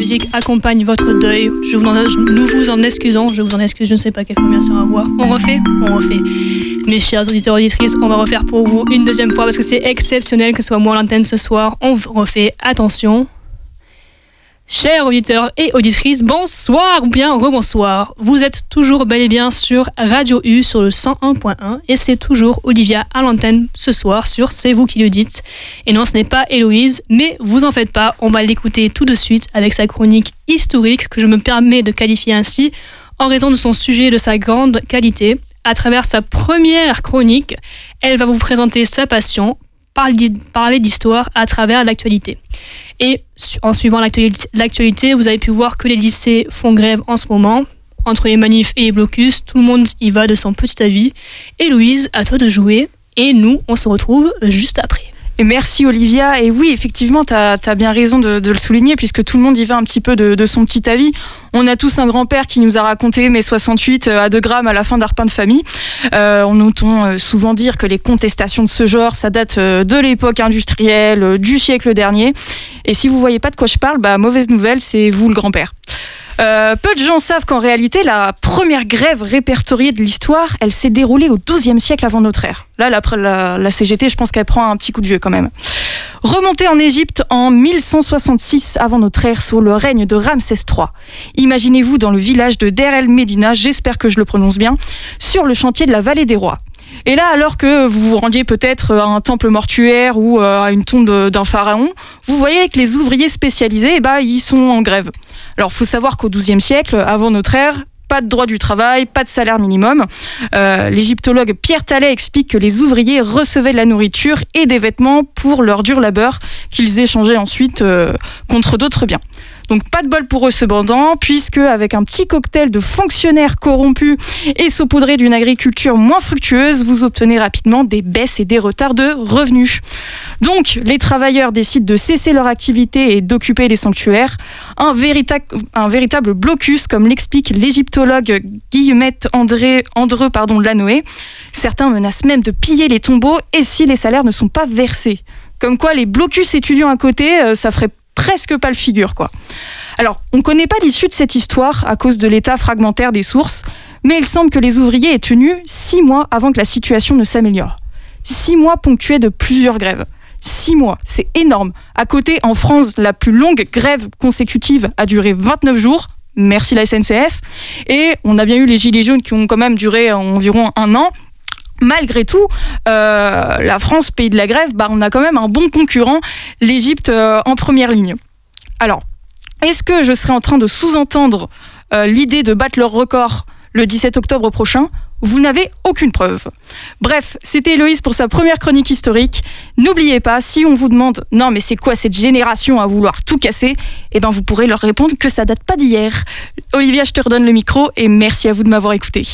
musique accompagne votre deuil. Nous vous en excusons, je vous en excuse, je ne sais pas quelle formation avoir. On refait. Mes chers auditeurs et auditrices, on va refaire pour vous une deuxième fois parce que c'est exceptionnel que ce soit moi à l'antenne ce soir. On refait, attention. Chers auditeurs et auditrices, bonsoir ou bien rebonsoir. Vous êtes toujours bel et bien sur Radio U sur le 101.1 et c'est toujours Olivia à l'antenne ce soir sur C'est vous qui le dites. Et non, ce n'est pas Héloïse, mais vous en faites pas, on va l'écouter tout de suite avec sa chronique historique que je me permets de qualifier ainsi en raison de son sujet et de sa grande qualité. À travers sa première chronique, elle va vous présenter sa passion, parler d'histoire à travers l'actualité. Et en suivant l'actualité, vous avez pu voir que les lycées font grève en ce moment. Entre les manifs et les blocus, tout le monde y va de son petit avis. Héloïse, à toi de jouer. Et nous, on se retrouve juste après. Et merci Olivia, et oui effectivement t'as bien raison de le souligner puisque tout le monde y va un petit peu de son petit avis. On a tous un grand-père qui nous a raconté mai 68 à 2 grammes à la fin d'un repas de famille. On entend souvent dire que les contestations de ce genre ça date de l'époque industrielle, du siècle dernier. Et si vous voyez pas de quoi je parle, mauvaise nouvelle, c'est vous le grand-père. Peu de gens savent qu'en réalité, la première grève répertoriée de l'histoire, elle s'est déroulée au XIIe siècle avant notre ère. Là, la CGT, je pense qu'elle prend un petit coup de vieux quand même. Remontée en Égypte en 1166 avant notre ère sous le règne de Ramsès III. Imaginez-vous dans le village de Der el Medina, j'espère que je le prononce bien, sur le chantier de la vallée des rois. Et là, alors que vous vous rendiez peut-être à un temple mortuaire ou à une tombe d'un pharaon, vous voyez que les ouvriers spécialisés, ils sont en grève. Alors, il faut savoir qu'au XIIe siècle, avant notre ère, pas de droit du travail, pas de salaire minimum. L'égyptologue Pierre Tallet explique que les ouvriers recevaient de la nourriture et des vêtements pour leur dur labeur, qu'ils échangeaient ensuite contre d'autres biens. Donc pas de bol pour eux cependant, puisque avec un petit cocktail de fonctionnaires corrompus et saupoudrés d'une agriculture moins fructueuse, vous obtenez rapidement des baisses et des retards de revenus. Donc les travailleurs décident de cesser leur activité et d'occuper les sanctuaires. Un véritable blocus, comme l'explique l'égyptologue Guillemette Andreu Lanoé. Certains menacent même de piller les tombeaux et si les salaires ne sont pas versés. Comme quoi les blocus étudiants à côté, ça ferait presque pas le figure, quoi. Alors, on ne connaît pas l'issue de cette histoire à cause de l'état fragmentaire des sources, mais il semble que les ouvriers aient tenu 6 mois avant que la situation ne s'améliore. 6 mois ponctués de plusieurs grèves. 6 mois, c'est énorme. À côté, en France, la plus longue grève consécutive a duré 29 jours. Merci la SNCF. Et on a bien eu les Gilets jaunes qui ont quand même duré environ 1 an. Malgré tout, la France, pays de la grève, on a quand même un bon concurrent, l'Égypte en première ligne. Alors, est-ce que je serais en train de sous-entendre l'idée de battre leur record le 17 octobre prochain ? Vous n'avez aucune preuve. Bref, c'était Héloïse pour sa première chronique historique. N'oubliez pas, si on vous demande « Non, mais c'est quoi cette génération à vouloir tout casser ?» vous pourrez leur répondre que ça date pas d'hier. Olivia, je te redonne le micro et merci à vous de m'avoir écouté.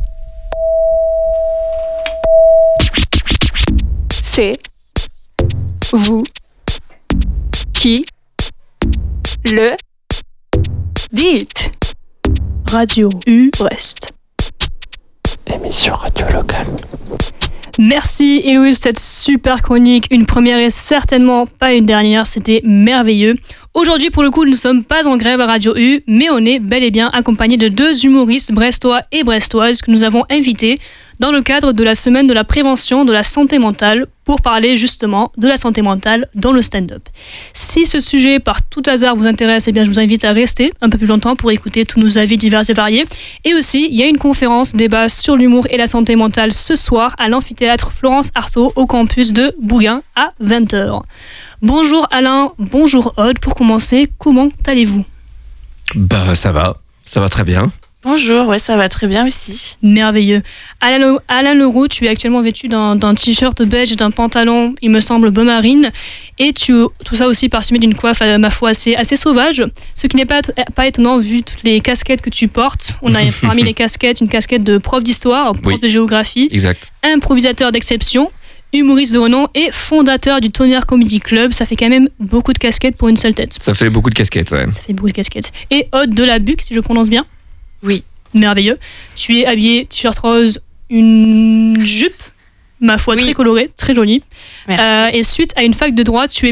C'est vous qui le dites. Radio U Brest. Émission radio locale. Merci Héloïse pour cette super chronique. Une première et certainement pas une dernière. C'était merveilleux. Aujourd'hui, pour le coup, nous ne sommes pas en grève à Radio U, mais on est bel et bien accompagnés de 2 humoristes brestois et brestoises que nous avons invités dans le cadre de la semaine de la prévention de la santé mentale pour parler justement de la santé mentale dans le stand-up. Si ce sujet par tout hasard vous intéresse, je vous invite à rester un peu plus longtemps pour écouter tous nos avis divers et variés. Et aussi, il y a une conférence débat sur l'humour et la santé mentale ce soir à l'amphithéâtre Florence Artaud au campus de Bougain à 20h. Bonjour Alain, bonjour Aude. Pour commencer, comment allez-vous ? Ça va très bien. Bonjour, ouais, ça va très bien aussi. Merveilleux. Alain Leroux, tu es actuellement vêtu d'un t-shirt beige et d'un pantalon, il me semble, bleu marine. Et tout ça aussi parsemé d'une coiffe, ma foi, assez sauvage. Ce qui n'est pas étonnant vu toutes les casquettes que tu portes. On a parmi les casquettes une casquette de prof d'histoire, prof de géographie, exact. Improvisateur d'exception, humoriste de renom et fondateur du Tonnerre Comedy Club. Ça fait quand même beaucoup de casquettes pour une seule tête. Ça fait beaucoup de casquettes, ouais. Ça fait beaucoup de casquettes. Et Aude de la Buc, si je prononce bien. Oui. Merveilleux. Tu es habillée t-shirt rose, une jupe, ma foi, très colorée, très jolie. Merci. Et suite à une fac de droit, tu es